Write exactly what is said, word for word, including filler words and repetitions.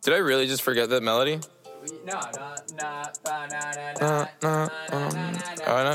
Did I really just forget that melody? No, no, no, no, no, no, no, no,